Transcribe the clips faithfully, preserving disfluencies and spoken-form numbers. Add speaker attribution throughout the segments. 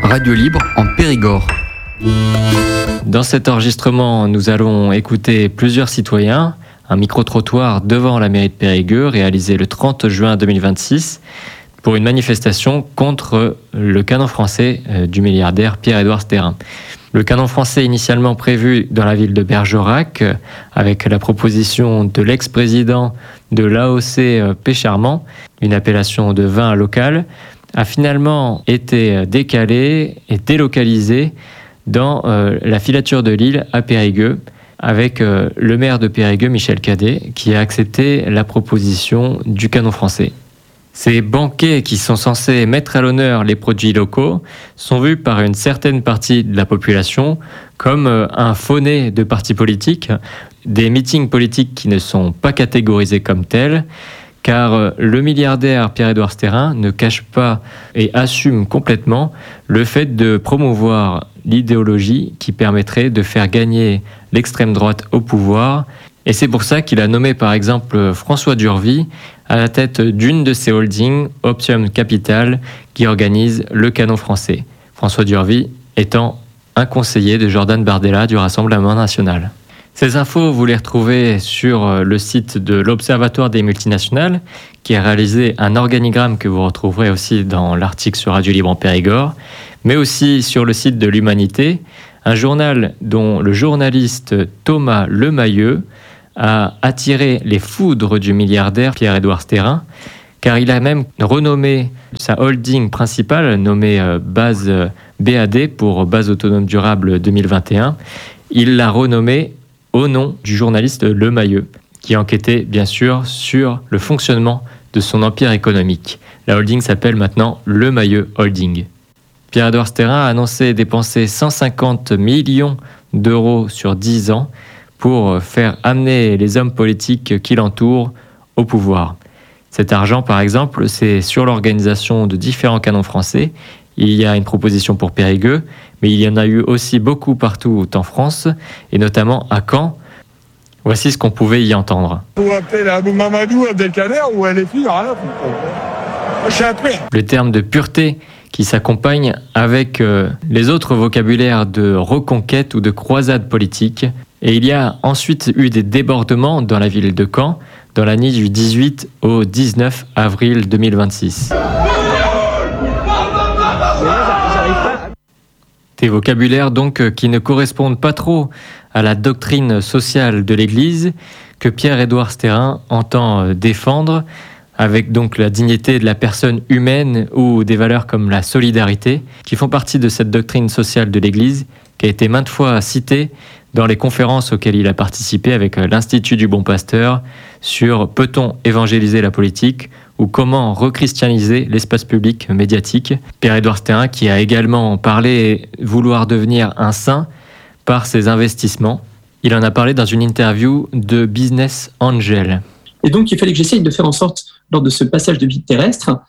Speaker 1: Radio Libre en Périgord.
Speaker 2: Dans cet enregistrement, nous allons écouter plusieurs citoyens. Un micro-trottoir devant la mairie de Périgueux, réalisé le trente juin deux mille vingt-six, pour une manifestation contre le canon français du milliardaire Pierre-Édouard Sterrin. Le canon français initialement prévu dans la ville de Bergerac, avec la proposition de l'ex-président de l'A O C Pécharmant, une appellation de vin local, a finalement été décalé et délocalisé dans euh, la filature de Lille à Périgueux, avec euh, le maire de Périgueux, Michel Cadet, qui a accepté la proposition du canon français. Ces banquets qui sont censés mettre à l'honneur les produits locaux sont vus par une certaine partie de la population comme euh, un faux-nez de partis politiques, des meetings politiques qui ne sont pas catégorisés comme tels, car le milliardaire Pierre-Édouard Sterrin ne cache pas et assume complètement le fait de promouvoir l'idéologie qui permettrait de faire gagner l'extrême droite au pouvoir. Et c'est pour ça qu'il a nommé par exemple François Durvy à la tête d'une de ses holdings, Optium Capital, qui organise le canon français. François Durvy étant un conseiller de Jordan Bardella du Rassemblement national. Ces infos, vous les retrouvez sur le site de l'Observatoire des multinationales, qui a réalisé un organigramme que vous retrouverez aussi dans l'article sur Radio Libre en Périgord, mais aussi sur le site de l'Humanité, un journal dont le journaliste Thomas Lemayeux a attiré les foudres du milliardaire Pierre-Édouard Sterrin, car il a même renommé sa holding principale, nommée Base B A D pour Base Autonome Durable deux mille vingt et un, il l'a renommée au nom du journaliste Lemayeux, qui enquêtait bien sûr sur le fonctionnement de son empire économique. La holding s'appelle maintenant Lemayeux Holding. Pierre-Édouard Sterrin a annoncé dépenser cent cinquante millions d'euros sur dix ans pour faire amener les hommes politiques qui l'entourent au pouvoir. Cet argent, par exemple, c'est sur l'organisation de différents canons français. Il y a une proposition pour Périgueux, mais il y en a eu aussi beaucoup partout en France, et notamment à Caen. Voici ce qu'on pouvait y entendre.
Speaker 3: Vous appelez Abou Mamadou Abdelkader ou elle est fille, rien. Je suis après.
Speaker 2: Le terme de pureté qui s'accompagne avec euh, les autres vocabulaires de reconquête ou de croisade politique. Et il y a ensuite eu des débordements dans la ville de Caen, dans la nuit du dix-huit au dix-neuf avril deux mille vingt-six. Des vocabulaires donc qui ne correspondent pas trop à la doctrine sociale de l'Église que Pierre-Édouard Sterrin entend défendre, avec donc la dignité de la personne humaine ou des valeurs comme la solidarité, qui font partie de cette doctrine sociale de l'Église, qui a été maintes fois citée dans les conférences auxquelles il a participé avec l'Institut du Bon Pasteur sur peut-on évangéliser la politique ou comment rechristianiser l'espace public médiatique. Pierre-Édouard Sterrin qui a également parlé vouloir devenir un saint par ses investissements. Il en a parlé dans une interview de Business Angel.
Speaker 4: Et donc, il fallait que j'essaye de faire en sorte, lors de ce passage de vie terrestre,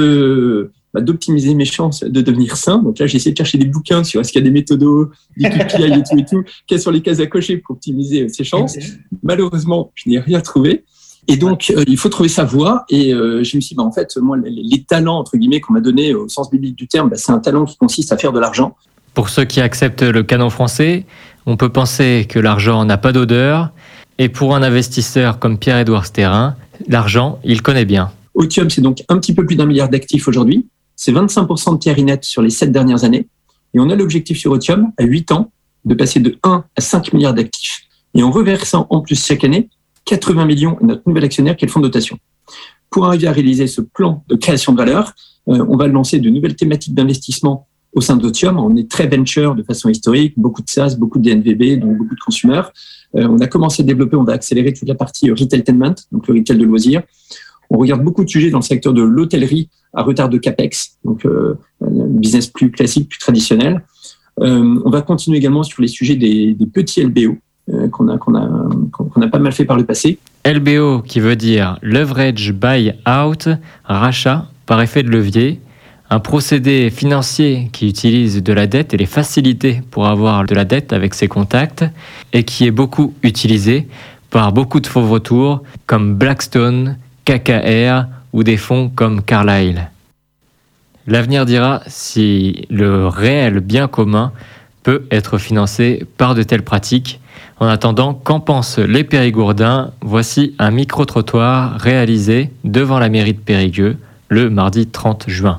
Speaker 4: de, bah, d'optimiser mes chances de devenir saint. Donc là, j'ai essayé de chercher des bouquins sur est-ce qu'il y a des méthodos, des K P I et tout et tout, quelles sont les cases à cocher pour optimiser ses chances. Malheureusement, je n'ai rien trouvé. Et donc, euh, il faut trouver sa voie. Et euh, je me suis dit, bah, en fait, moi, les, les talents, entre guillemets, qu'on m'a donnés au sens biblique du terme, bah, c'est un talent qui consiste à faire de l'argent.
Speaker 2: Pour ceux qui acceptent le canon français, on peut penser que l'argent n'a pas d'odeur. Et pour un investisseur comme Pierre-Édouard Sterrin, l'argent, il connaît bien.
Speaker 4: Optium, c'est donc un petit peu plus d'un milliard d'actifs aujourd'hui. C'est vingt-cinq pour cent de tiers net sur les sept dernières années. Et on a l'objectif sur Optium, à huit ans, de passer de un à cinq milliards d'actifs. Et en reversant en plus chaque année quatre-vingts millions à notre nouvel actionnaire qui est le fonds de dotation. Pour arriver à réaliser ce plan de création de valeur, euh, on va lancer de nouvelles thématiques d'investissement au sein d'Optium. On est très venture de façon historique, beaucoup de SaaS, beaucoup de D N V B, donc beaucoup de consumers. Euh, on a commencé à développer, on va accélérer toute la partie retailtainment, donc le retail de loisirs. On regarde beaucoup de sujets dans le secteur de l'hôtellerie à retard de capex, donc euh, un business plus classique, plus traditionnel. Euh, on va continuer également sur les sujets des, des petits L B O euh, qu'on a, qu'on a, qu'on a pas mal fait par le passé.
Speaker 2: L B O qui veut dire leverage buy out, rachat par effet de levier. Un procédé financier qui utilise de la dette et les facilités pour avoir de la dette avec ses contacts et qui est beaucoup utilisé par beaucoup de faux retours comme Blackstone, K K R ou des fonds comme Carlyle. L'avenir dira si le réel bien commun peut être financé par de telles pratiques. En attendant, qu'en pensent les Périgourdins ? Voici un micro-trottoir réalisé devant la mairie de Périgueux le mardi trente juin.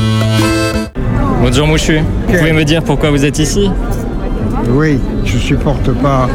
Speaker 2: Bonjour Mouchu, vous pouvez me dire pourquoi vous êtes ici ?
Speaker 1: Oui, je supporte pas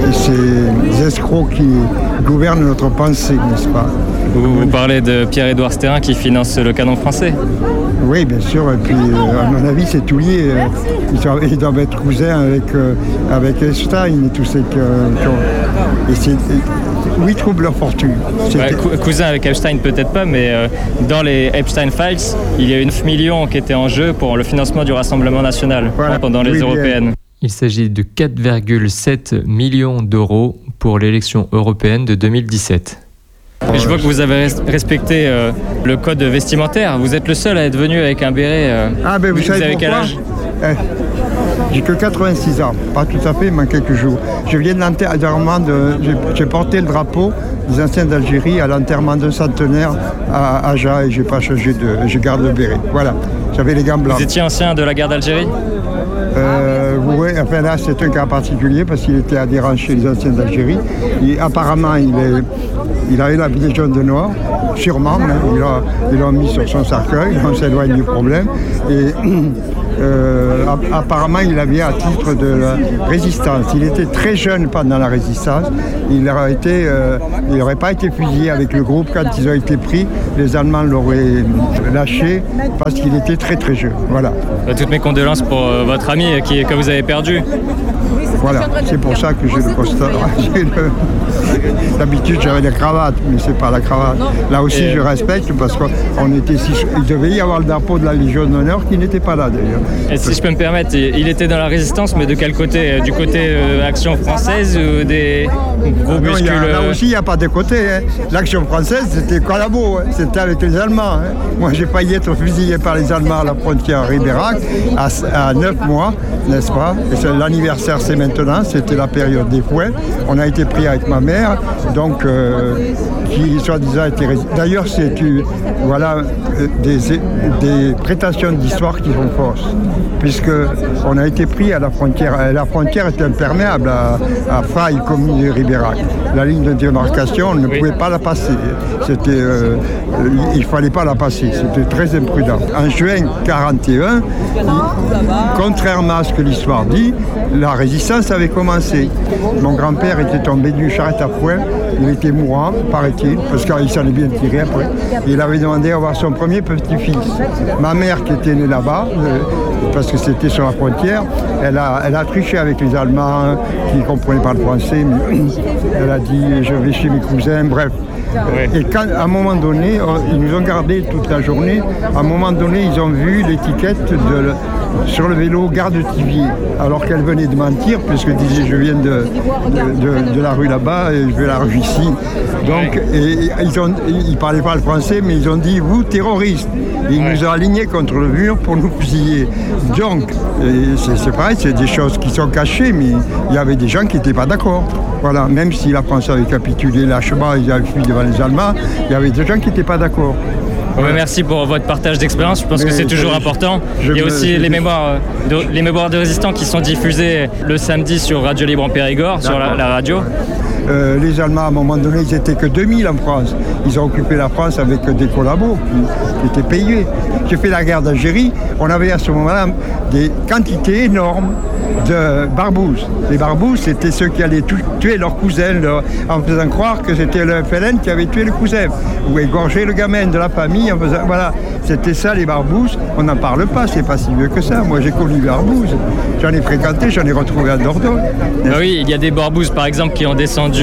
Speaker 1: ces escrocs qui gouvernent notre pensée, n'est-ce pas ?
Speaker 2: Vous, vous parlez de Pierre-Édouard Stérin qui finance le canon français ?
Speaker 1: Oui, bien sûr, et puis euh, à mon avis c'est tout lié. Ils doivent, ils doivent être cousins avec, euh, avec Einstein et tous ces... Euh, et c'est, où ils trouvent leur fortune.
Speaker 2: Ouais, cou- cousin avec Epstein peut-être pas, mais euh, dans les Epstein Files, il y a eu neuf millions qui étaient en jeu pour le financement du Rassemblement national voilà. pendant les oui, européennes. Bien. Il s'agit de quatre virgule sept millions d'euros pour l'élection européenne de deux mille dix-sept. Et je vois que vous avez respecté euh, le code vestimentaire. Vous êtes le seul à être venu avec un béret. Euh,
Speaker 1: ah ben vous, vous savez
Speaker 2: avez
Speaker 1: pourquoi
Speaker 2: quel âge ?
Speaker 1: eh, J'ai que quatre-vingt-six ans, pas tout à fait, mais quelques jours. Je viens de l'enterrement de... J'ai, j'ai porté le drapeau des anciens d'Algérie à l'enterrement d'un centenaire à Aja et j'ai pas changé de... Je garde le béret. Voilà, j'avais les gants blancs.
Speaker 2: Vous étiez ancien de la guerre d'Algérie ?
Speaker 1: Euh, oui, enfin là c'est un cas particulier parce qu'il était adhérent chez les anciens d'Algérie. Et apparemment il, est, il a eu la Légion de Noir, sûrement, mais il l'a il a mis sur son cercueil, on s'éloigne du problème. Et euh, apparemment il avait à titre de la résistance. Il était très jeune pendant la résistance. Il n'aurait été, euh, il n'aurait pas été fusillé avec le groupe quand ils ont été pris. Les Allemands l'auraient lâché parce qu'il était très très jeune. Voilà.
Speaker 2: Toutes mes condoléances pour euh, votre ami qui, que vous avez perdu.
Speaker 1: Voilà, c'est pour ça que j'ai le costard. J'ai le... D'habitude, j'avais la cravate, mais c'est pas la cravate. Là aussi, Et... je respecte parce qu'on était si... Il devait y avoir le drapeau de la Légion d'honneur qui n'était pas là d'ailleurs.
Speaker 2: Et si je peux me permettre, il était dans la résistance, mais de quel côté ? Du côté euh, Action française ou des groupuscules ?
Speaker 1: Ah là aussi, il n'y a pas de côté. Hein. L'Action française, c'était collabo, hein. C'était avec les Allemands. Hein. Moi, j'ai failli être fusillé par les Allemands à la frontière Ribérac à, à neuf mois, n'est-ce pas ? Et c'est l'anniversaire, c'est maintenant, c'était la période des fouets. On a été pris avec ma mère, donc euh, qui soi-disant était résistante. D'ailleurs, c'est euh, voilà, des, des prétentions d'histoire qui sont fausses, puisque on a été pris à la frontière. La frontière était imperméable à, à Faille, commune de Ribérac. La ligne de démarcation, on ne oui. pouvait pas la passer. C'était, euh, il ne fallait pas la passer. C'était très imprudent. En juin quarante et un, il, contrairement à ce que l'histoire dit, la résistance avait commencé. Mon grand-père était tombé d'une charrette à foin. Il était mourant, paraît-il, parce qu'il s'en est bien tiré après. Il avait demandé à avoir son premier petit-fils. Ma mère, qui était née là-bas, euh, parce que c'était sur la frontière, elle a, elle a triché avec les Allemands qui ne comprenaient pas le français. Mais elle a dit « je vais chez mes cousins », bref. Et quand, à un moment donné, ils nous ont gardés toute la journée. À un moment donné, ils ont vu l'étiquette de, sur le vélo Gare de Thiviers, alors qu'elle venait de mentir, puisqu'elle disait je viens de, de, de, de la rue là-bas et je vais la rue ici. Donc, et, ils ne parlaient pas le français, mais ils ont dit vous terroristes. Et ils nous ont alignés contre le mur pour nous fusiller. Donc, c'est, c'est pareil, c'est des choses qui sont cachées, mais il y avait des gens qui n'étaient pas d'accord. Voilà, même si la France avait capitulé lâchement, ils avaient fui devant les Allemands, il y avait des gens qui n'étaient pas d'accord.
Speaker 2: Ouais, merci pour votre partage d'expérience, je pense mais que c'est toujours je, important. Je, il y a aussi je, les, mémoires de, les mémoires de résistants qui sont diffusées le samedi sur Radio Libre en Périgord, sur la, la radio.
Speaker 1: Euh, les Allemands, à un moment donné, ils n'étaient que deux mille en France. Ils ont occupé la France avec des collabos qui, qui étaient payés. J'ai fait la guerre d'Algérie, on avait à ce moment-là des quantités énormes de barbouzes. Les barbouzes, c'était ceux qui allaient tu- tuer leurs cousins leur, en faisant croire que c'était le F L N qui avait tué le cousin ou égorgé le gamin de la famille. En faisant, voilà, c'était ça les barbouzes. On n'en parle pas, c'est pas si vieux que ça. Moi, j'ai connu les barbouzes. J'en ai fréquenté, j'en ai retrouvé à Dordogne.
Speaker 2: Ah oui, il y a des barbouzes, par exemple, qui ont descendu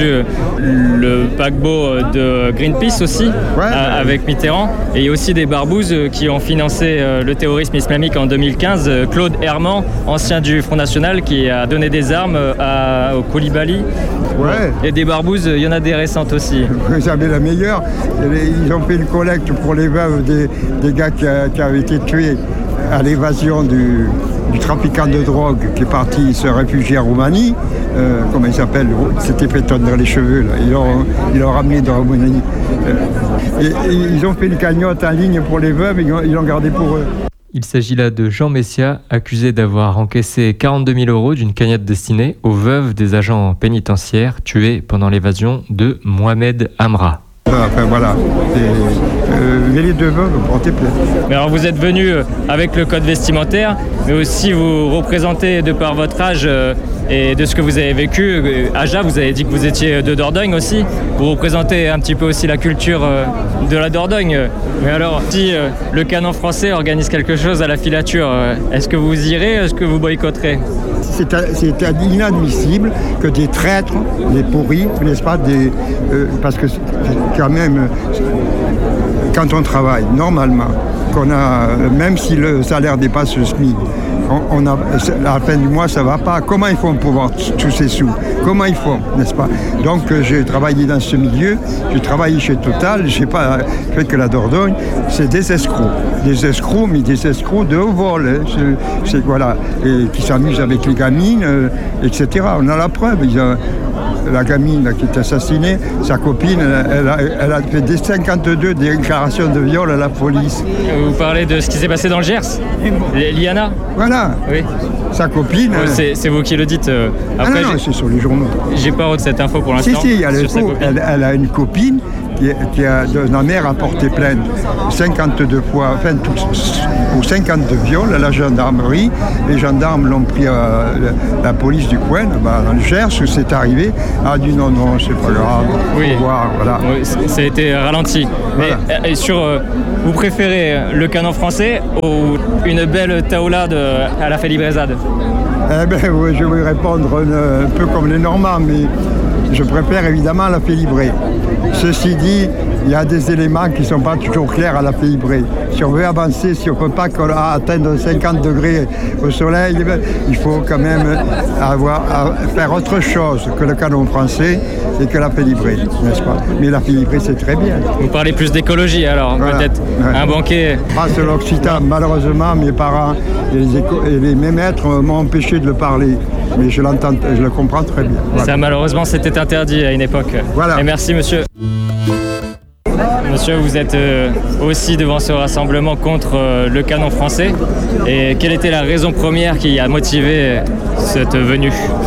Speaker 2: le paquebot de Greenpeace aussi, ouais, euh, avec Mitterrand. Et il y a aussi des barbouzes qui ont financé euh, le terrorisme islamique en deux mille quinze. Claude Herman, ancien du Front National, qui a donné des armes à, au Koulibaly.
Speaker 1: Ouais.
Speaker 2: Et des barbouzes, il y en a des récentes aussi.
Speaker 1: Vous avez la meilleure. Ils ont fait une collecte pour les veuves des, des gars qui, a, qui avaient été tués à l'évasion du, du trafiquant de drogue qui est parti se réfugier en Roumanie. Euh, comment il s'appelle ? C'était fait tondre les cheveux. Là. Ils, l'ont, ils l'ont ramené dans la Roumanie. Euh, et, et ils ont fait une cagnotte en ligne pour les veuves et ils l'ont gardé pour eux.
Speaker 2: Il s'agit là de Jean Messia, accusé d'avoir encaissé quarante-deux mille euros d'une cagnotte destinée aux veuves des agents pénitentiaires tués pendant l'évasion de Mohamed Amra.
Speaker 1: Enfin voilà, et, euh, mais les deux veuves ont porté plainte.
Speaker 2: Mais alors vous êtes venu avec le code vestimentaire, mais aussi vous représentez de par votre âge euh, et de ce que vous avez vécu. Aja, vous avez dit que vous étiez de Dordogne aussi. Vous représentez un petit peu aussi la culture euh, de la Dordogne. Mais alors, si euh, le canon français organise quelque chose à la filature, euh, est-ce que vous irez, est-ce que vous boycotterez ?
Speaker 1: C'est, c'est inadmissible que des traîtres, des pourris, n'est-ce pas, des, euh, parce que c'est quand même, quand on travaille normalement, qu'on a, même si le salaire dépasse le SMIC, on, on a, à la fin du mois, ça ne va pas. Comment ils font pour avoir tous ces sous ? Comment ils font, n'est-ce pas ? Donc j'ai travaillé dans ce milieu, j'ai travaillé chez Total, je n'ai pas fait que la Dordogne, c'est des escrocs. Des escrocs, mais des escrocs de haut vol, hein. c'est, c'est, voilà, et qui s'amusent avec les gamines, euh, et cetera. On a la preuve. Ils ont, la gamine là, qui est assassinée, sa copine, elle, elle, a, elle a fait des cinquante-deux déclarations de viol à la police.
Speaker 2: Vous parlez de ce qui s'est passé dans le Gers ? Liana ?
Speaker 1: Voilà.
Speaker 2: Oui.
Speaker 1: Sa copine.
Speaker 2: Oh, c'est, c'est vous qui le dites. Euh, après,
Speaker 1: ah non, non, c'est sur les journaux.
Speaker 2: J'ai pas cette info pour l'instant.
Speaker 1: Si, si, il y a le coup, elle, elle a une copine qui, qui a, de, la mère a porté plainte cinquante-deux fois, enfin, tout, pour cinquante-deux viols à la gendarmerie. Les gendarmes l'ont pris à la, la police du coin, bah, dans le Gers, où c'est arrivé. A dit non, non, c'est pas grave,
Speaker 2: oui.
Speaker 1: Faut voir, voilà.
Speaker 2: Oui, ça a été ralenti. Voilà. Et, et sur, euh, vous préférez le canon français ou une belle taoulade à la Félibrésade ?
Speaker 1: Eh bien, oui, je vais répondre un, un peu comme les Normands, mais je préfère évidemment la Félibrée. Ceci dit, il y a des éléments qui ne sont pas toujours clairs à la Félibrée. Si on veut avancer, si on ne peut pas atteindre cinquante degrés au soleil, il faut quand même avoir, faire autre chose que le canon français et que la Félibrée, n'est-ce pas ? Mais la Félibrée, c'est très bien.
Speaker 2: Vous parlez plus d'écologie alors, voilà. Peut-être ouais. Un banquet.
Speaker 1: Pas sur l'occitan, malheureusement, mes parents et les, éco- et les mes maîtres m'ont empêché de le parler. Mais je l'entends, je le comprends très bien.
Speaker 2: Voilà. Ça, malheureusement, c'était interdit à une époque.
Speaker 1: Voilà.
Speaker 2: Et merci, monsieur. Monsieur, vous êtes euh, aussi devant ce rassemblement contre euh, le canon français. Et quelle était la raison première qui a motivé cette venue ?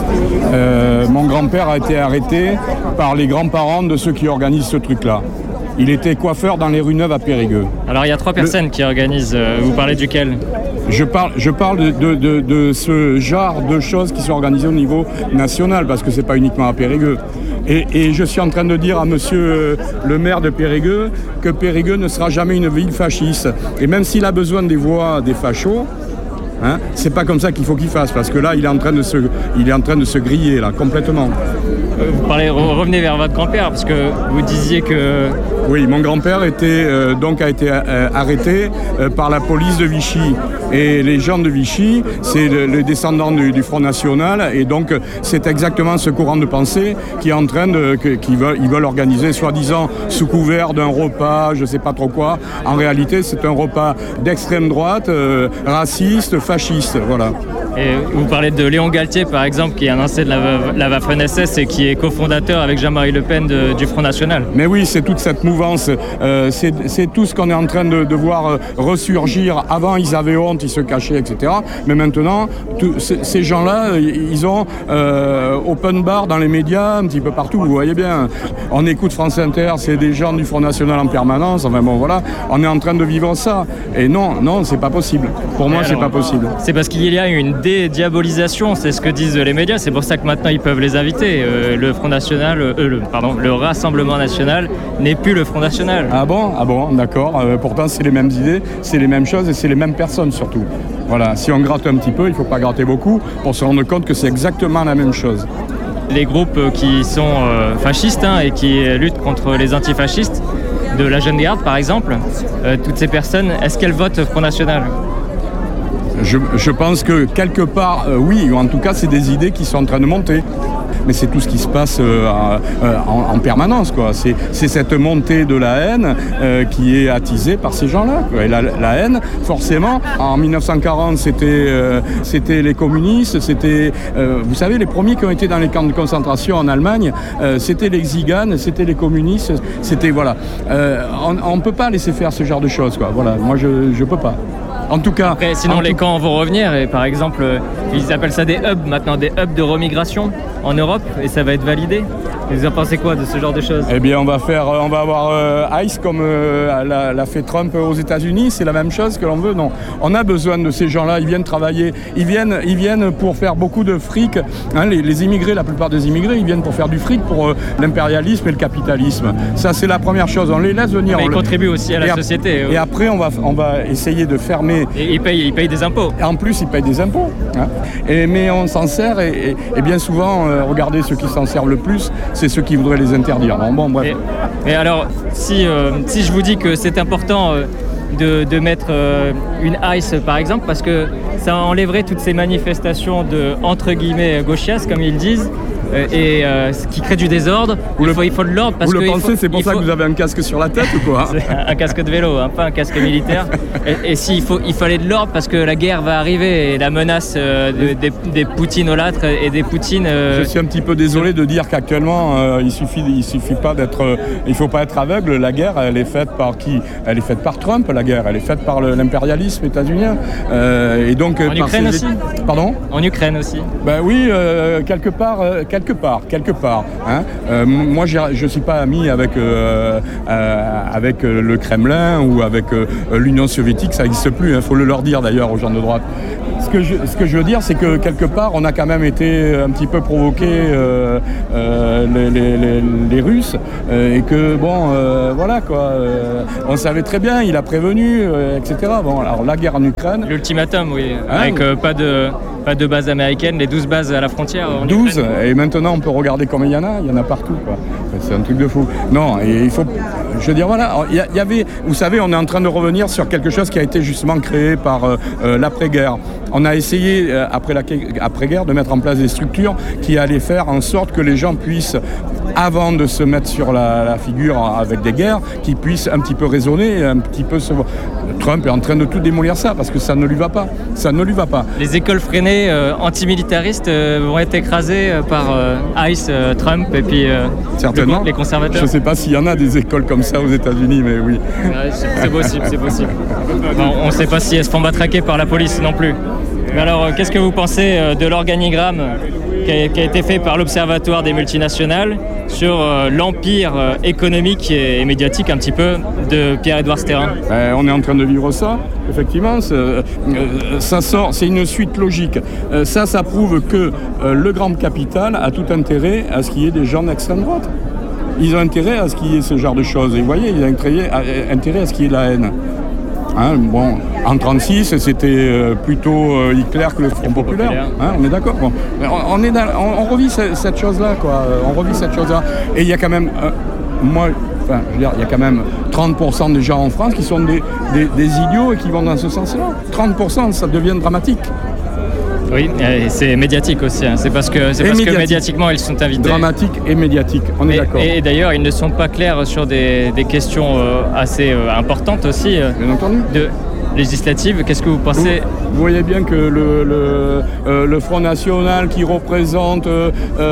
Speaker 5: euh, Mon grand-père a été arrêté par les grands-parents de ceux qui organisent ce truc-là. Il était coiffeur dans les rues Neuves à Périgueux.
Speaker 2: Alors il y a trois personnes le... qui organisent. Euh, vous parlez duquel ?
Speaker 5: Je parle, je parle de, de, de, de ce genre de choses qui sont organisées au niveau national, parce que c'est pas uniquement à Périgueux. Et, et je suis en train de dire à monsieur le maire de Périgueux que Périgueux ne sera jamais une ville fasciste. Et même s'il a besoin des voix des fachos, hein, c'est pas comme ça qu'il faut qu'il fasse, parce que là, il est en train de se, il est en train de se griller, là, complètement.
Speaker 2: Vous parlez, revenez vers votre grand-père, parce que vous disiez que...
Speaker 5: Oui, mon grand-père était, euh, donc a été euh, arrêté euh, par la police de Vichy. Et les gens de Vichy, c'est le, le descendant du, du Front National. Et donc, c'est exactement ce courant de pensée qui est en train de... Que, qui veulent, ils veulent organiser, soi-disant, sous couvert d'un repas, je sais pas trop quoi. En réalité, c'est un repas d'extrême droite, euh, raciste, fasciste, voilà.
Speaker 2: Et vous parlez de Léon Galtier, par exemple, qui est un ancien de la, la Waffen S S et qui est cofondateur avec Jean-Marie Le Pen de, du Front National.
Speaker 5: Mais oui, c'est toute cette mouvance. Euh, c'est, c'est tout ce qu'on est en train de, de voir ressurgir. Avant, ils avaient honte, ils se cachaient, et cetera. Mais maintenant, tout, ces gens-là, ils ont euh, open bar dans les médias, un petit peu partout. Vous voyez bien. On écoute France Inter, c'est des gens du Front National en permanence. Enfin bon, voilà. On est en train de vivre ça. Et non, non, c'est pas possible. Pour moi, alors, c'est pas possible.
Speaker 2: C'est parce qu'il y a une dédiabolisation, c'est ce que disent les médias. C'est pour ça que maintenant ils peuvent les inviter. Euh, le Front National, euh, le, pardon, le Rassemblement National n'est plus le Front National.
Speaker 5: Ah bon, ah bon, d'accord. Euh, pourtant, c'est les mêmes idées, c'est les mêmes choses et c'est les mêmes personnes surtout. Voilà. Si on gratte un petit peu, il faut pas gratter beaucoup pour se rendre compte que c'est exactement la même chose.
Speaker 2: Les groupes qui sont euh, fascistes hein, et qui luttent contre les antifascistes, de la Jeune Garde par exemple, euh, toutes ces personnes, est-ce qu'elles votent Front National ?
Speaker 5: Je, je pense que quelque part, euh, oui, ou en tout cas, c'est des idées qui sont en train de monter. Mais c'est tout ce qui se passe euh, euh, en, en permanence, quoi. C'est, c'est cette montée de la haine euh, qui est attisée par ces gens-là, quoi. Et la, la haine, forcément, en dix-neuf cent quarante, c'était, euh, c'était les communistes, c'était, euh, vous savez, les premiers qui ont été dans les camps de concentration en Allemagne, euh, c'était les Tziganes, c'était les communistes, c'était, voilà. Euh, on ne peut pas laisser faire ce genre de choses, quoi. Voilà, moi, je ne peux pas. En tout cas.
Speaker 2: Après, sinon, les
Speaker 5: tout...
Speaker 2: camps vont revenir et par exemple, ils appellent ça des hubs maintenant, des hubs de remigration en Europe et ça va être validé. Vous en pensez quoi de ce genre de choses?
Speaker 5: Eh bien, on va faire, on va avoir euh, ICE comme euh, l'a, l'a fait Trump aux États-Unis. C'est la même chose que l'on veut. Non, on a besoin de ces gens-là. Ils viennent travailler. Ils viennent, ils viennent pour faire beaucoup de fric. Hein, les, les immigrés, la plupart des immigrés, ils viennent pour faire du fric pour euh, l'impérialisme et le capitalisme. Ça, c'est la première chose. On les laisse venir.
Speaker 2: Mais ils
Speaker 5: le...
Speaker 2: contribuent aussi à la
Speaker 5: et
Speaker 2: société.
Speaker 5: Ap- et après, on va, on va essayer de fermer.
Speaker 2: Et ils payent, ils payent des impôts.
Speaker 5: Et en plus, ils payent des impôts. Hein. Et, mais on s'en sert et, et, et bien souvent, euh, regardez ceux qui s'en servent le plus, c'est ceux qui voudraient les interdire. Bon, bon, bref.
Speaker 2: Et, et alors, si, euh, si je vous dis que c'est important euh, de, de mettre euh, une ICE, par exemple, parce que ça enlèverait toutes ces manifestations de, entre guillemets, gauchias, comme ils disent, euh, et euh, ce qui crée du désordre, il faut, il faut de l'ordre. Parce
Speaker 5: vous
Speaker 2: que
Speaker 5: le pensez,
Speaker 2: faut,
Speaker 5: c'est pour ça
Speaker 2: faut...
Speaker 5: que vous avez un casque sur la tête ou quoi?
Speaker 2: C'est un casque de vélo, hein, pas un casque militaire. Et, et s'il faut, il fallait de l'ordre parce que la guerre va arriver et la menace euh, de, des, des Poutinolâtres et des Poutines... Euh...
Speaker 5: Je suis un petit peu désolé de dire qu'actuellement, euh, il suffit, il suffit pas d'être... Euh, il faut pas être aveugle. La guerre, elle est faite par qui? Elle est faite par Trump, la guerre. Elle est faite par le, l'impérialisme états-unien. Euh, et donc,
Speaker 2: en
Speaker 5: par
Speaker 2: Ukraine
Speaker 5: ces...
Speaker 2: aussi.
Speaker 5: Pardon?
Speaker 2: En Ukraine aussi.
Speaker 5: Ben oui, euh, quelque part, euh, quelque part, quelque part. Hein. Euh, moi, je ne suis pas ami avec, euh, euh, avec le Kremlin ou avec euh, l'Union soviétique, ça n'existe plus. Il hein, faut le leur dire d'ailleurs aux gens de droite. Ce que je, ce que je veux dire, c'est que quelque part, on a quand même été un petit peu provoqué euh, euh, les, les, les, les Russes euh, et que bon, euh, voilà quoi. Euh, on savait très bien, il a prévenu, euh, et cetera. Bon, alors la guerre en Ukraine.
Speaker 2: L'ultimatum, oui,
Speaker 5: hein,
Speaker 2: avec euh, pas de pas de base américaine, les douze bases à la frontière. En
Speaker 5: douze,
Speaker 2: Ukraine.
Speaker 5: Et maintenant on peut regarder combien il y en a, il y en a partout quoi. C'est un truc de fou. Non, et il faut, je veux dire voilà, il y, y avait, vous savez, on est en train de revenir sur quelque chose qui a été justement créé par euh, euh, l'après-guerre. On a essayé euh, après la après-guerre de mettre en place des structures qui allaient faire en sorte que les gens puissent, avant de se mettre sur la, la figure avec des guerres, qu'ils puissent un petit peu raisonner, un petit peu se. Trump est en train de tout démolir ça parce que ça ne lui va pas. Ça ne lui va pas.
Speaker 2: Les écoles freinées euh, antimilitaristes euh, vont être écrasées euh, par euh, ICE, euh, Trump et puis euh,
Speaker 5: certainement.
Speaker 2: Le, les conservateurs.
Speaker 5: Je ne sais pas s'il y en a des écoles comme ça aux États-Unis, mais oui.
Speaker 2: Ouais, c'est, c'est possible, c'est possible. Bon, on ne sait pas si elles se font matraquer par la police non plus. Mais alors, euh, qu'est-ce que vous pensez euh, de l'organigramme qui a, qui a été fait par l'Observatoire des multinationales sur euh, l'empire euh, économique et, et médiatique un petit peu de Pierre-Édouard Stérin?
Speaker 5: euh, On est en train de vivre ça, effectivement. Euh, ça sort, c'est une suite logique. Euh, ça, ça prouve que euh, le grand capital a tout intérêt à ce qu'il y ait des gens d'extrême droite. Ils ont intérêt à ce qu'il y ait ce genre de choses. Et vous voyez, ils ont intérêt à, intérêt à ce qu'il y ait de la haine. Hein, bon, en trente-six, c'était euh, plutôt euh, Hitler que le Front populaire. populaire. Hein, on est d'accord. Bon. On, on, est dans, on, on revit cette, cette chose-là, quoi. On revit cette chose-là. Et il y a quand même, euh, moi, enfin, je veux dire, il y a quand même trente pour cent des gens en France qui sont des, des, des idiots et qui vont dans ce sens-là. trente pour cent, ça devient dramatique.
Speaker 2: Oui, et c'est médiatique aussi. Hein. C'est parce que, c'est parce médiatique. que médiatiquement ils sont invités.
Speaker 5: Dramatique et médiatique, on est
Speaker 2: et,
Speaker 5: d'accord.
Speaker 2: Et d'ailleurs, ils ne sont pas clairs sur des, des questions euh, assez euh, importantes aussi. Euh,
Speaker 5: Bien entendu.
Speaker 2: De législatives. Qu'est-ce que vous pensez?
Speaker 5: Vous, vous voyez bien que le, le, euh, le Front National qui représente euh,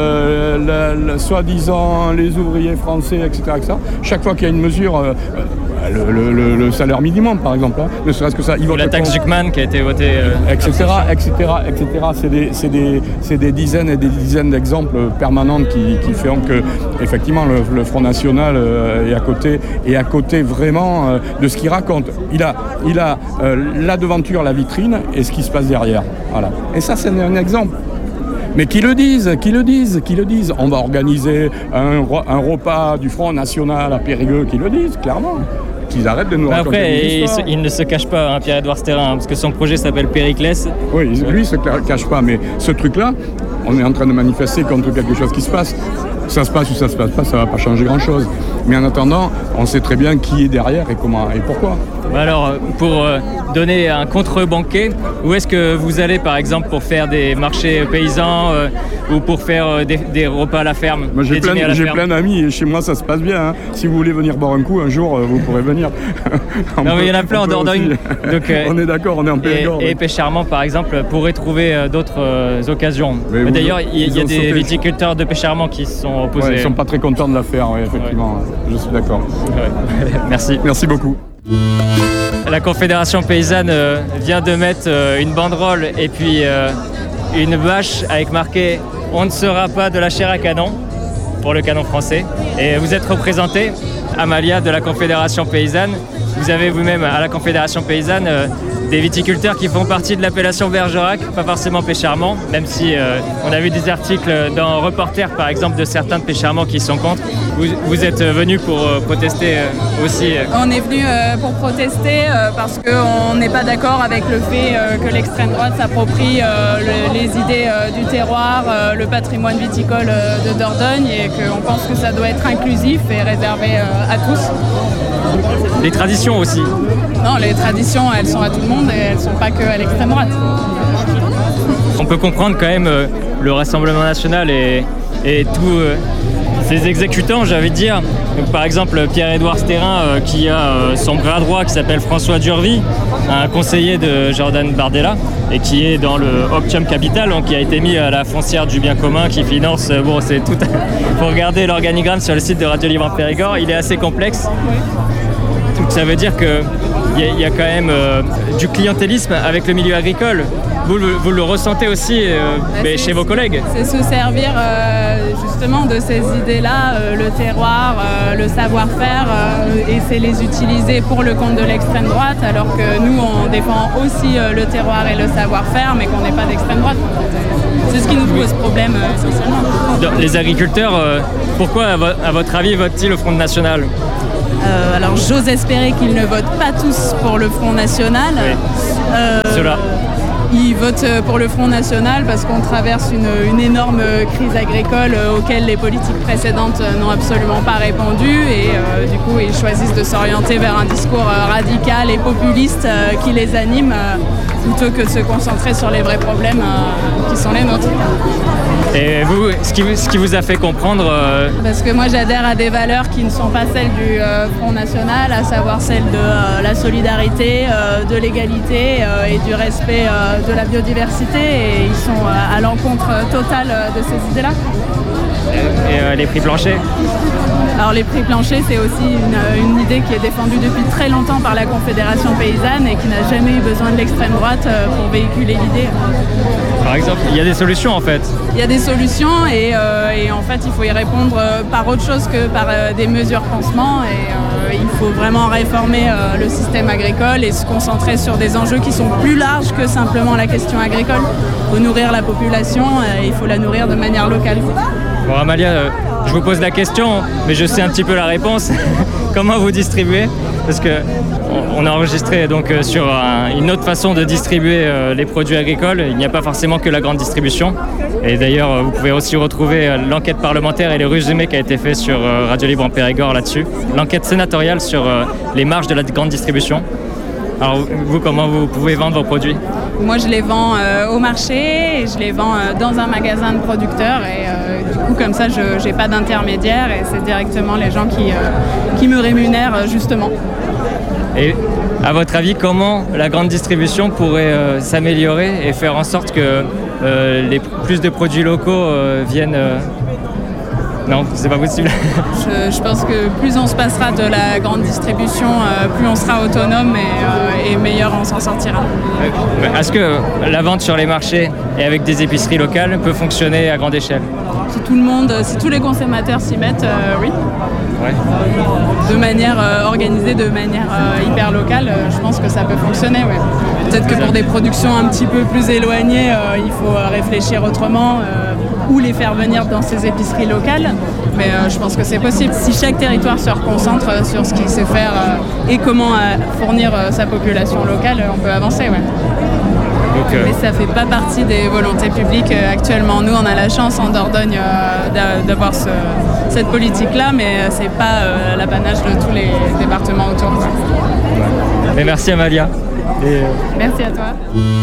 Speaker 5: euh, la, la, soi-disant les ouvriers français, et cetera, et cetera, chaque fois qu'il y a une mesure, euh, le, le, le, le salaire minimum par exemple, hein, ne serait-ce que ça, ils
Speaker 2: votent la taxe Zuckman qui a été votée,
Speaker 5: euh, et cetera, et cetera, et cetera. C'est des, c'est des, c'est des dizaines et des dizaines d'exemples permanents qui, qui font que effectivement le, le Front National euh, est à côté, est à côté vraiment euh, de ce qu'il raconte. Il a, il a euh, la devanture, la vitrine et ce qui se passe derrière. Voilà. Et ça, c'est un exemple. Mais qui le disent, qui le disent, qui le disent. On va organiser un, un repas du Front National à Périgueux, qui le disent, clairement. Qu'ils arrêtent de nous
Speaker 2: mais
Speaker 5: raconter
Speaker 2: après,
Speaker 5: des histoires.
Speaker 2: Il, il ne se cache pas, hein, Pierre-Édouard Stérin, hein, parce que son projet s'appelle Périclès.
Speaker 5: Oui, lui, il se cache pas, mais ce truc-là, on est en train de manifester contre quelque chose qui se passe. Ça se passe ou ça se passe pas, ça va pas changer grand-chose. Mais en attendant, on sait très bien qui est derrière et comment et pourquoi.
Speaker 2: Alors, pour euh, donner un contre-banquet, où est-ce que vous allez, par exemple, pour faire des marchés paysans euh, ou pour faire euh, des, des repas à la ferme?
Speaker 5: Moi, j'ai plein, j'ai plein d'amis et chez moi, ça se passe bien. Hein. Si vous voulez venir boire un coup, un jour, euh, vous pourrez venir.
Speaker 2: Non, mais il y en a plein en Dordogne.
Speaker 5: Donc, euh, on est d'accord, on est en Périgord.
Speaker 2: Et, et Pêche-Charmant, par exemple, pourrait trouver euh, d'autres euh, occasions. Mais mais d'ailleurs, il y, y a des sauté. viticulteurs de Pêche-Charmant qui sont opposés.
Speaker 5: Ouais, ils ne sont pas très contents de la faire, oui, effectivement. Ouais. Je suis d'accord.
Speaker 2: Ouais. Merci.
Speaker 5: Merci beaucoup.
Speaker 2: La Confédération paysanne euh, vient de mettre euh, une banderole et puis euh, une bâche avec marqué « On ne sera pas de la chair à canon » pour le canon français. Et vous êtes représenté, Amalia, de la Confédération paysanne. Vous avez vous-même à la Confédération paysanne euh, des viticulteurs qui font partie de l'appellation Bergerac, pas forcément Pécharmant, même si euh, on a vu des articles dans Reporter, par exemple, de certains de Pécharmant qui sont contre. Vous, vous êtes venus pour euh, protester euh, aussi euh.
Speaker 6: On est venu euh, pour protester euh, parce qu'on n'est pas d'accord avec le fait euh, que l'extrême droite s'approprie euh, le, les idées euh, du terroir, euh, le patrimoine viticole euh, de Dordogne, et qu'on pense que ça doit être inclusif et réservé euh, à tous.
Speaker 2: Les traditions aussi.
Speaker 6: Non, les traditions, elles sont à tout le monde et elles ne sont pas que à l'extrême droite.
Speaker 2: On peut comprendre quand même euh, le Rassemblement national et, et tous euh, ces exécutants, j'ai envie de dire. Donc, par exemple, Pierre-Édouard Stérin, euh, qui a euh, son bras droit qui s'appelle François Durvy, un conseiller de Jordan Bardella, et qui est dans le Optium Capital, donc qui a été mis à la foncière du bien commun, qui finance, euh, bon, c'est tout. Faut regarder l'organigramme sur le site de Radio Libre en Périgord, il est assez complexe. Donc, ça veut dire qu'il y, y a quand même euh, du clientélisme avec le milieu agricole. Vous, vous, vous le ressentez aussi euh, mais chez vos collègues.
Speaker 6: C'est se servir euh, justement de ces idées-là, euh, le terroir, euh, le savoir-faire, euh, et c'est les utiliser pour le compte de l'extrême droite, alors que nous, on défend aussi euh, le terroir et le savoir-faire, mais qu'on n'est pas d'extrême droite. C'est ce qui nous pose problème euh, essentiellement.
Speaker 2: Donc, les agriculteurs, euh, pourquoi, à, vo- à votre avis, votent-ils au Front National ?
Speaker 6: Euh, alors j'ose espérer qu'ils ne votent pas tous pour le Front National.
Speaker 2: Oui.
Speaker 6: Euh,
Speaker 2: Ceux-là.
Speaker 6: Ils votent pour le Front National parce qu'on traverse une, une énorme crise agricole euh, auquel les politiques précédentes n'ont absolument pas répondu, et euh, du coup ils choisissent de s'orienter vers un discours euh, radical et populiste euh, qui les anime euh, plutôt que de se concentrer sur les vrais problèmes euh, qui sont les nôtres.
Speaker 2: Et vous, ce qui, ce qui vous a fait comprendre euh...
Speaker 6: Parce que moi j'adhère à des valeurs qui ne sont pas celles du euh, Front National, à savoir celles de euh, la solidarité, euh, de l'égalité euh, et du respect euh, de la biodiversité, et ils sont euh, à l'encontre totale de ces idées-là.
Speaker 2: Et euh, les prix planchers ?
Speaker 6: Alors les prix planchers, c'est aussi une, une idée qui est défendue depuis très longtemps par la Confédération paysanne et qui n'a jamais eu besoin de l'extrême droite pour véhiculer l'idée.
Speaker 2: Par exemple, il y a des solutions en fait.
Speaker 6: Il y a des solutions et, euh, et en fait il faut y répondre par autre chose que par euh, des mesures pansement, et euh, il faut vraiment réformer euh, le système agricole et se concentrer sur des enjeux qui sont plus larges que simplement la question agricole. Il faut nourrir la population et il faut la nourrir de manière locale.
Speaker 2: Bon, Amalia, euh, je vous pose la question, mais je sais un petit peu la réponse. Comment vous distribuez ? Parce que on a enregistré donc euh, sur un, une autre façon de distribuer euh, les produits agricoles. Il n'y a pas forcément que la grande distribution. Et d'ailleurs, euh, vous pouvez aussi retrouver euh, l'enquête parlementaire et le résumé qui a été fait sur euh, Radio Libre en Périgord là-dessus. L'enquête sénatoriale sur euh, les marges de la grande distribution. Alors vous, comment vous pouvez vendre vos produits ?
Speaker 6: Moi, je les vends euh, au marché et je les vends euh, dans un magasin de producteurs, et euh, du coup, comme ça, je n'ai pas d'intermédiaire et c'est directement les gens qui, euh, qui me rémunèrent justement.
Speaker 2: Et à votre avis, comment la grande distribution pourrait euh, s'améliorer et faire en sorte que euh, les, plus de produits locaux euh, viennent euh... Non, c'est pas possible.
Speaker 6: je, je pense que plus on se passera de la grande distribution, euh, plus on sera autonome et, euh, et meilleur on s'en sortira.
Speaker 2: Euh, est-ce que la vente sur les marchés et avec des épiceries locales peut fonctionner à grande échelle ?
Speaker 6: Si tout le monde, si tous les consommateurs s'y mettent, euh, oui.
Speaker 2: Ouais.
Speaker 6: De manière euh, organisée, de manière euh, hyper locale, euh, je pense que ça peut fonctionner, ouais. Peut-être que pour des productions un petit peu plus éloignées, euh, il faut euh, réfléchir autrement euh, ou les faire venir dans ces épiceries locales. Mais euh, je pense que c'est possible. Si chaque territoire se reconcentre euh, sur ce qu'il sait faire euh, et comment euh, fournir euh, sa population locale, euh, on peut avancer, ouais.
Speaker 2: Donc, euh...
Speaker 6: Mais ça ne fait pas partie des volontés publiques euh, actuellement. Nous, on a la chance en Dordogne euh, d'avoir ce, cette politique-là, mais euh, ce n'est pas euh, l'apanage de tous les départements autour.
Speaker 2: Mais merci Amalia. Et, euh...
Speaker 6: Merci à toi.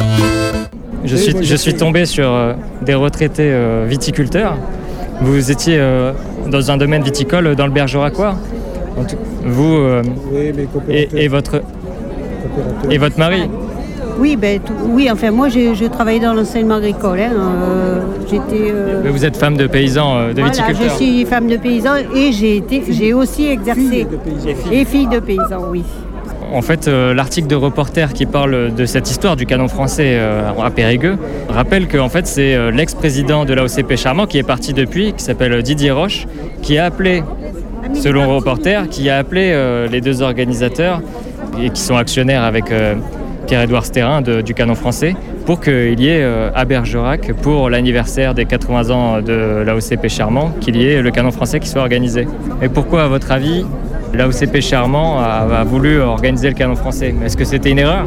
Speaker 2: Je suis, je suis tombé sur euh, des retraités euh, viticulteurs. Vous étiez euh, dans un domaine viticole dans le Bergeracois. Vous euh,
Speaker 7: oui, mais
Speaker 2: et, et, votre, et votre mari.
Speaker 8: Oui, ben, tout, oui, enfin moi je, je travaillais dans l'enseignement agricole. Hein, euh, j'étais, euh...
Speaker 2: Vous êtes femme de paysan, euh, de
Speaker 8: voilà,
Speaker 2: viticulteur.
Speaker 8: Je suis femme de paysan et j'ai, été, j'ai aussi exercé.
Speaker 7: Fille de paysan.
Speaker 8: Et fille de paysan, oui.
Speaker 2: En fait, euh, l'article de Reporter qui parle de cette histoire du canon français euh, à Périgueux rappelle que en fait, c'est euh, l'ex-président de l'A O C P Charmant qui est parti depuis, qui s'appelle Didier Roche, qui a appelé, selon Reporter, qui a appelé euh, les deux organisateurs et qui sont actionnaires avec euh, Pierre-Édouard Stérin de, du canon français pour qu'il y ait euh, à Bergerac, pour l'anniversaire des quatre-vingts ans de l'A O C P Charmant, qu'il y ait le canon français qui soit organisé. Et pourquoi, à votre avis, l'A O C P Charmant a, a voulu organiser le canon français? Est-ce que c'était une erreur?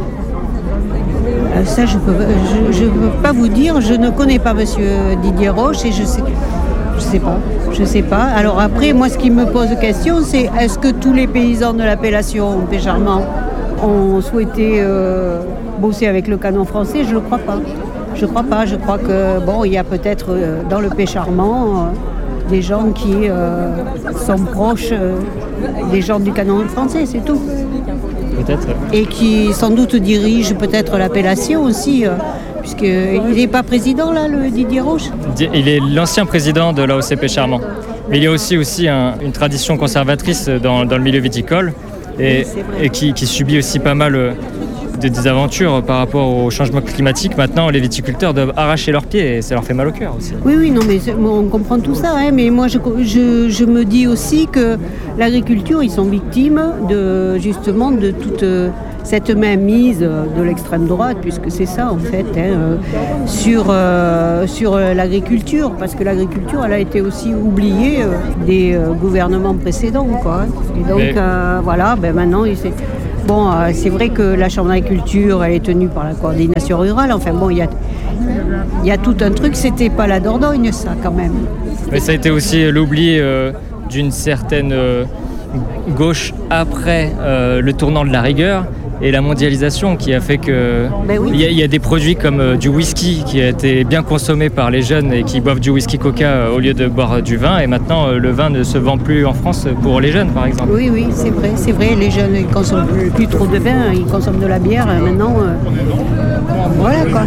Speaker 8: euh, Ça, je ne peux, je, je peux pas vous dire. Je ne connais pas monsieur Didier Roche et je sais, je sais pas. Je sais pas. Alors après, moi, ce qui me pose question, c'est est-ce que tous les paysans de l'appellation Pécharmant ont souhaité euh, bosser avec le canon français? Je ne le crois pas. Je ne crois pas. Je crois que, bon, il y a peut-être euh, dans le Pécharmant euh, des gens qui euh, sont proches euh, des gens du canon français, c'est tout.
Speaker 2: Peut-être.
Speaker 8: Et qui sans doute dirigent peut-être l'appellation aussi, euh, puisqu'il n'est pas président là, le Didier Roche.
Speaker 2: Il est l'ancien président de l'A O C P Charmant. Mais il y a aussi, aussi un, une tradition conservatrice dans, dans le milieu viticole et,
Speaker 8: oui,
Speaker 2: et qui, qui subit aussi pas mal de désaventures par rapport au changement climatique. Maintenant, les viticulteurs doivent arracher leurs pieds et ça leur fait mal au cœur aussi.
Speaker 8: Oui, oui, non, mais on comprend tout ça, hein, mais moi je, je, je me dis aussi que l'agriculture, ils sont victimes de, justement de toute cette mainmise de l'extrême droite, puisque c'est ça en fait, hein, sur, euh, sur l'agriculture, parce que l'agriculture, elle a été aussi oubliée euh, des euh, gouvernements précédents, quoi. Et donc, mais... euh, voilà, ben maintenant, il s'est... Bon, euh, c'est vrai que la Chambre d'agriculture, elle est tenue par la coordination rurale. Enfin bon, il y a, y a tout un truc, c'était pas la Dordogne, ça, quand même.
Speaker 2: Mais ça a été aussi l'oubli euh, d'une certaine euh, gauche après euh, le tournant de la rigueur et la mondialisation qui a fait que
Speaker 8: ben oui.
Speaker 2: il y, y a des produits comme euh, du whisky qui a été bien consommé par les jeunes et qui boivent du whisky coca euh, au lieu de boire euh, du vin, et maintenant euh, le vin ne se vend plus en France pour les jeunes, par exemple.
Speaker 8: Oui, oui, c'est vrai, c'est vrai, les jeunes ils consomment plus, plus trop de vin, ils consomment de la bière maintenant. Euh, voilà quoi.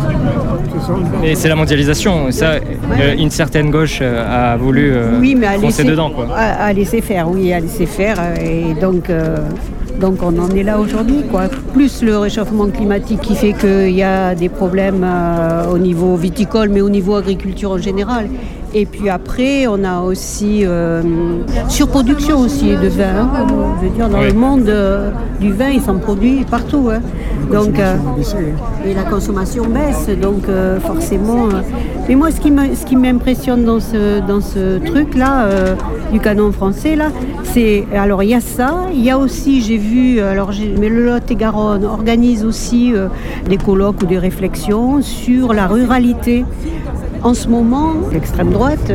Speaker 2: Et c'est la mondialisation, ça, ouais. euh, une certaine gauche euh, a voulu euh,
Speaker 8: oui, mais
Speaker 2: foncer dedans, quoi.
Speaker 8: À, à laisser faire, oui, à laisser faire, et donc. Euh, Donc on en est là aujourd'hui, quoi. Plus le réchauffement climatique qui fait qu'il y a des problèmes euh, au niveau viticole, mais au niveau agriculture en général. Et puis après, on a aussi euh, surproduction aussi de vin. Hein. Je veux dire, dans oui. le monde euh, du vin, il s'en produit partout. Hein. Donc, euh, et la consommation baisse, donc euh, forcément. Euh, mais moi, ce qui, me, ce qui m'impressionne dans ce, dans ce truc-là, euh, du canon français, là, c'est... Alors, il y a ça. Il y a aussi, j'ai vu, alors, j'ai, mais le Lot-et-Garonne organise aussi euh, des colloques ou des réflexions sur la ruralité. En ce moment, l'extrême droite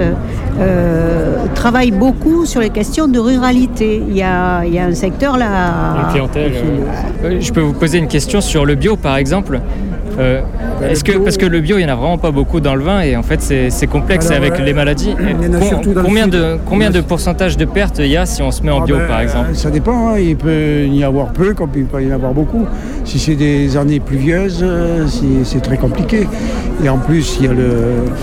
Speaker 8: euh, travaille beaucoup sur les questions de ruralité. Il y a, il y a un secteur là...
Speaker 2: Une clientèle. Euh, je peux vous poser une question sur le bio, par exemple. Euh, est-ce que, parce que le bio, il n'y en a vraiment pas beaucoup dans le vin et en fait c'est, c'est complexe. Alors, avec euh, les maladies. Com- combien de, combien de pourcentage de pertes il y a si on se met en bio, ah ben, par exemple?
Speaker 7: Ça dépend, hein. Il peut y avoir peu comme il peut y en avoir beaucoup. Si c'est des années pluvieuses, c'est, c'est très compliqué. Et en plus, il y a le...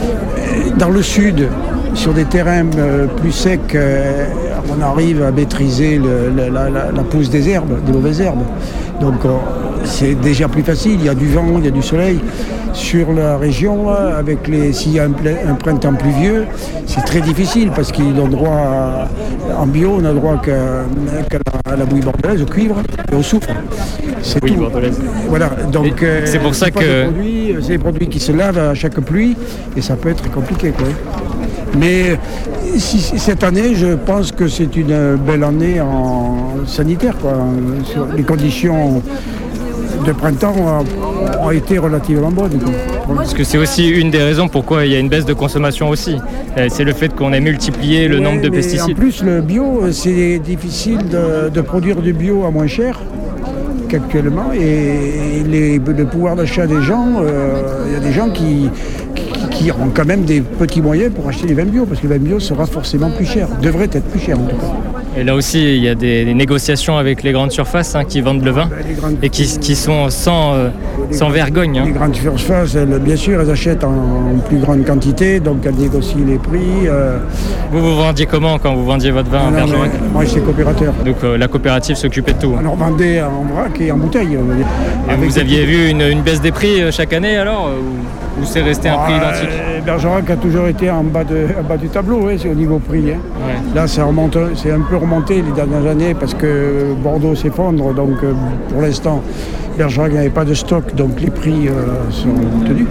Speaker 7: Dans le sud, sur des terrains plus secs, on arrive à maîtriser le, la, la, la pousse des herbes, des mauvaises herbes. Donc c'est déjà plus facile, il y a du vent, il y a du soleil. Sur la région, avec les, s'il y a un, un printemps pluvieux, c'est très difficile parce qu'ils ont droit, à, en bio, on a droit qu'à, qu'à la, à la bouillie bordelaise, au cuivre et au soufre. C'est
Speaker 2: oui,
Speaker 7: tout.
Speaker 2: Bordelaise.
Speaker 7: Voilà, donc
Speaker 2: euh, c'est pour ça
Speaker 7: c'est
Speaker 2: que...
Speaker 7: Des produits, c'est des produits qui se lavent à chaque pluie et ça peut être compliqué, quoi. Mais si, cette année, je pense que c'est une belle année en sanitaire, quoi. Sur les conditions de printemps ont été relativement bonnes.
Speaker 2: Parce que c'est aussi une des raisons pourquoi il y a une baisse de consommation aussi. C'est le fait qu'on ait multiplié le ouais, nombre de pesticides.
Speaker 7: En plus, le bio, c'est difficile de, de produire du bio à moins cher qu'actuellement. Et les, le pouvoir d'achat des gens, euh, il y a des gens qui, qui, qui ont quand même des petits moyens pour acheter les vins bio, parce que le vin bio sera forcément plus cher, devrait être plus cher en tout cas.
Speaker 2: Et là aussi, il y a des, des négociations avec les grandes surfaces hein, qui vendent le vin
Speaker 7: Ben, les grandes-
Speaker 2: et qui, qui sont sans, euh, sans vergogne. hein.
Speaker 7: Les grandes surfaces, elles, bien sûr, elles achètent en, en plus grande quantité, donc elles négocient les prix. euh.
Speaker 2: Vous vous vendiez comment quand vous vendiez votre vin
Speaker 7: Ah
Speaker 2: en
Speaker 7: non,
Speaker 2: Bergerac?
Speaker 7: mais moi, j'étais coopérateur.
Speaker 2: Donc euh, la coopérative s'occupait de tout. hein.
Speaker 7: Alors, on vendait en vrac et en bouteille.
Speaker 2: Et
Speaker 7: Avec
Speaker 2: vous
Speaker 7: des
Speaker 2: aviez
Speaker 7: petits-
Speaker 2: vu une, une baisse des prix euh, chaque année alors euh, ou, ou c'est resté un prix
Speaker 7: Ah,
Speaker 2: identique?
Speaker 7: euh, Bergerac a toujours été en bas, de, en bas du tableau, ouais, c'est au niveau prix. hein.
Speaker 2: Ouais.
Speaker 7: Là, ça remonte, c'est un peu remonté les dernières années parce que Bordeaux s'effondre. Donc, euh, pour l'instant, Bergerac n'avait pas de stock, donc les prix euh, sont tenus.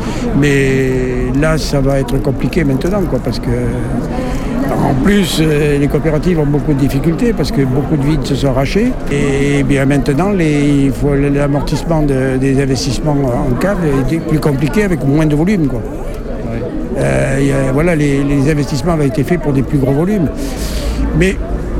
Speaker 7: Mais là, ça va être compliqué maintenant, quoi, parce que en plus, euh, les coopératives ont beaucoup de difficultés parce que beaucoup de vides se sont arrachés. Et bien maintenant, les, il faut l'amortissement de- des investissements en cave est plus compliqué avec moins de volume, quoi. Euh, y a- voilà, les, les investissements avaient été faits pour des plus gros volumes. Mais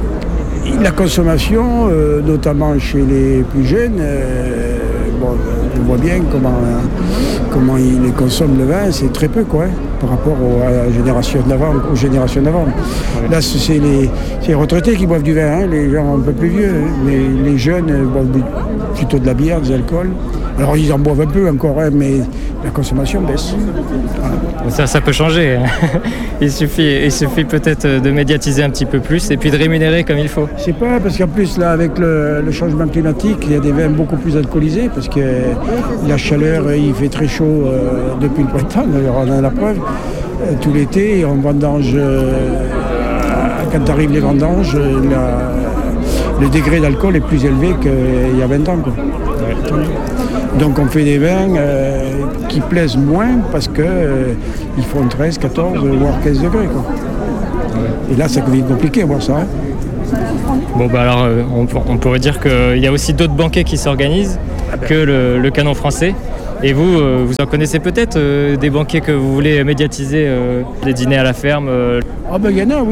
Speaker 7: la consommation, euh, notamment chez les plus jeunes, euh, bon, on voit bien comment, comment ils consomment le vin, c'est très peu quoi, hein, par rapport aux, à la génération d'avant, aux générations d'avant. Là, c'est les, c'est les retraités qui boivent du vin, hein, les gens un peu plus vieux, hein, mais les jeunes euh, boivent des- plutôt de la bière, des alcools. Alors ils en boivent un peu encore, hein, mais la consommation baisse.
Speaker 2: Ça, ça peut changer. hein. Il suffit, il suffit peut-être de médiatiser un petit peu plus et puis de rémunérer comme il faut.
Speaker 7: Je sais pas, parce qu'en plus, là, avec le, le changement climatique, il y a des vins beaucoup plus alcoolisés, parce que la chaleur, il fait très chaud euh, depuis le printemps, d'ailleurs, on en a la preuve. Euh, tout l'été, on vendange, euh, quand arrivent les vendanges, euh, la- le degré d'alcool est plus élevé qu'il y a vingt ans, quoi. Donc on fait des vins euh, qui plaisent moins parce qu'ils euh, ils font treize, quatorze, voire quinze degrés, quoi. Et là, ça devient compliqué à voir ça. hein.
Speaker 2: Bon bah alors euh, on, pour- on pourrait dire qu'il y a aussi d'autres banquets qui s'organisent que le, le Canon français. Et vous, euh, vous en connaissez peut-être euh, des banquets que vous voulez médiatiser, euh, des dîners à la ferme euh,
Speaker 7: Ah ben il y en a, oui.